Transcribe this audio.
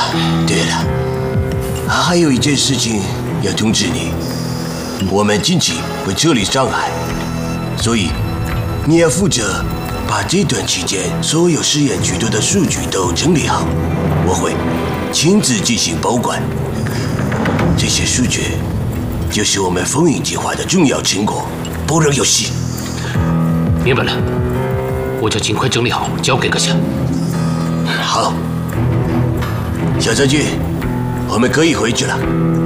对了，还有一件事情要通知你，我们近期会撤离上海，所以你要负责把这段期间所有试验取得的数据都整理好，我会亲自进行保管。这些数据就是我们封印计划的重要成果，不容有失。 明白了，我就尽快整理好，交给阁下。 好，小将军，我们可以回去了。